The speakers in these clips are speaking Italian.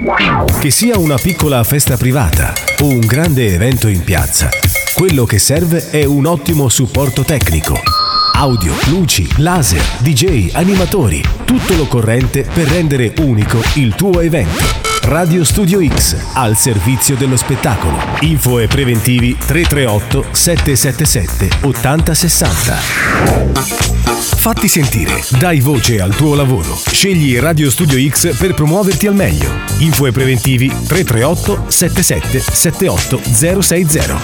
Che sia una piccola festa privata o un grande evento in piazza, quello che serve è un ottimo supporto tecnico. Audio, luci, laser, DJ, animatori, tutto l'occorrente per rendere unico il tuo evento. Radio Studio X, al servizio dello spettacolo. Info e preventivi 338 777 8060. Fatti sentire, dai voce al tuo lavoro. Scegli Radio Studio X per promuoverti al meglio. Info e preventivi 338 77 78 060.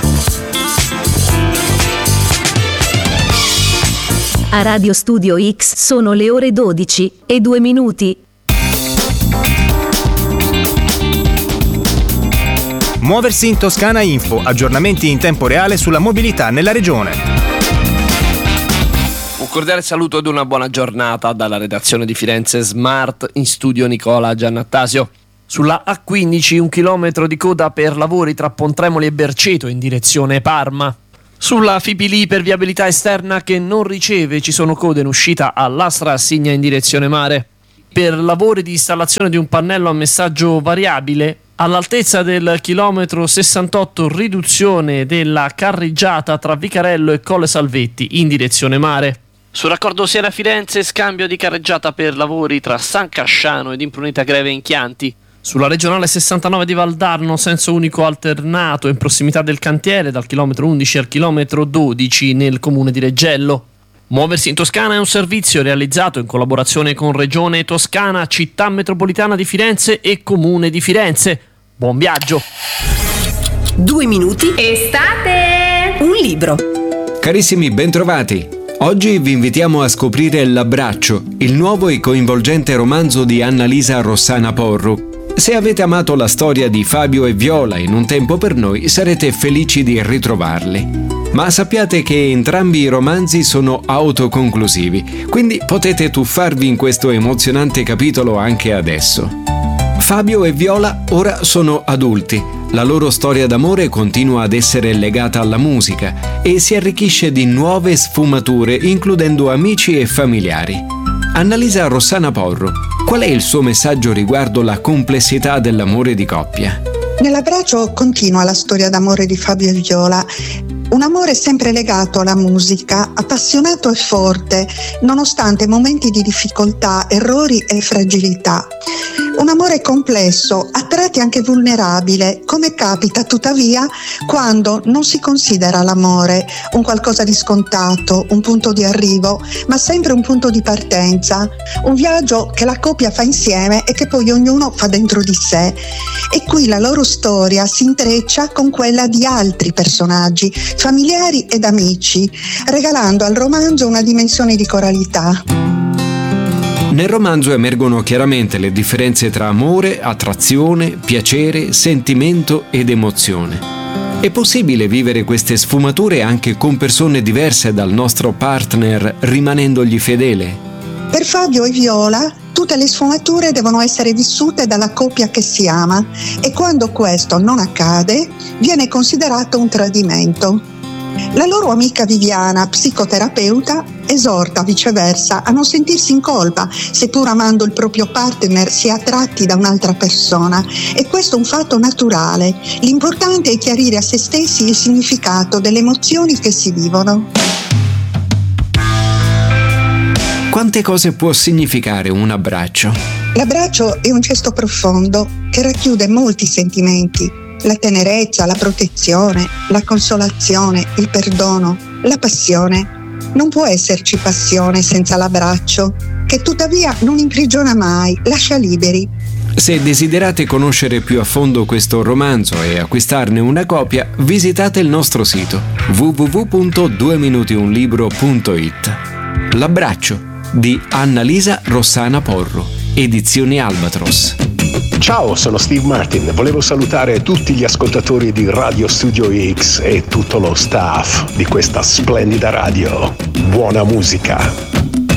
A Radio Studio X sono le ore 12:02. Muoversi in Toscana Info, aggiornamenti in tempo reale sulla mobilità nella regione. Un cordiale saluto ed una buona giornata dalla redazione di Firenze Smart, in studio Nicola Giannattasio. Sulla A15 1 chilometro di coda per lavori tra Pontremoli e Berceto in direzione Parma. Sulla Fipili per viabilità esterna che non riceve ci sono code in uscita all'Astra Assigna in direzione mare. Per lavori di installazione di un pannello a messaggio variabile all'altezza del chilometro 68, riduzione della carreggiata tra Vicarello e Colle Salvetti in direzione mare. Sul raccordo Siena-Firenze, scambio di carreggiata per lavori tra San Casciano ed Imprunita Greve in Chianti. Sulla regionale 69 di Valdarno, senso unico alternato in prossimità del cantiere dal chilometro 11 al chilometro 12 nel comune di Reggello. Muoversi in Toscana è un servizio realizzato in collaborazione con Regione Toscana, Città Metropolitana di Firenze e Comune di Firenze. Buon viaggio! 2 minuti. Estate! Un libro. Carissimi, bentrovati! Oggi vi invitiamo a scoprire L'abbraccio, il nuovo e coinvolgente romanzo di Annalisa Rossana Porru. Se avete amato la storia di Fabio e Viola in Un tempo per noi, sarete felici di ritrovarli. Ma sappiate che entrambi i romanzi sono autoconclusivi, quindi potete tuffarvi in questo emozionante capitolo anche adesso. Fabio e Viola ora sono adulti. La loro storia d'amore continua ad essere legata alla musica e si arricchisce di nuove sfumature, includendo amici e familiari. Annalisa Rossana Porru, qual è il suo messaggio riguardo la complessità dell'amore di coppia? Nell'abbraccio continua la storia d'amore di Fabio e Viola. Un amore sempre legato alla musica, appassionato e forte, nonostante momenti di difficoltà, errori e fragilità. Un amore complesso, a tratti anche vulnerabile, come capita tuttavia quando non si considera l'amore un qualcosa di scontato, un punto di arrivo, ma sempre un punto di partenza, un viaggio che la coppia fa insieme e che poi ognuno fa dentro di sé. E qui la loro storia si intreccia con quella di altri personaggi, familiari ed amici, regalando al romanzo una dimensione di coralità. Nel romanzo emergono chiaramente le differenze tra amore, attrazione, piacere, sentimento ed emozione. È possibile vivere queste sfumature anche con persone diverse dal nostro partner, rimanendogli fedele? Per Fabio e Viola tutte le sfumature devono essere vissute dalla coppia che si ama e quando questo non accade viene considerato un tradimento. La loro amica Viviana, psicoterapeuta, esorta viceversa a non sentirsi in colpa, seppur amando il proprio partner si è attratti da un'altra persona. E questo è un fatto naturale. L'importante è chiarire a se stessi il significato delle emozioni che si vivono. Quante cose può significare un abbraccio? L'abbraccio è un gesto profondo che racchiude molti sentimenti. La tenerezza, la protezione, la consolazione, il perdono, la passione. Non può esserci passione senza l'abbraccio, che tuttavia non imprigiona mai, lascia liberi. Se desiderate conoscere più a fondo questo romanzo e acquistarne una copia, visitate il nostro sito www.dueminutiunlibro.it. L'abbraccio di Annalisa Rossana Porru, edizioni Albatros. Ciao, sono Steve Martin. Volevo salutare tutti gli ascoltatori di Radio Studio X e tutto lo staff di questa splendida radio. Buona musica!